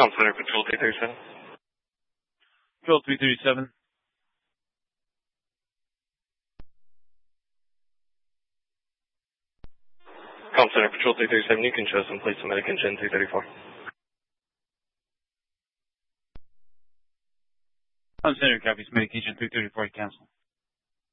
Com Center, Patrol 337. Patrol 337. Com Center, Patrol 337. You can show some plates of Medic Engine 334. Com Center, copies. Medic Engine 334, cancel.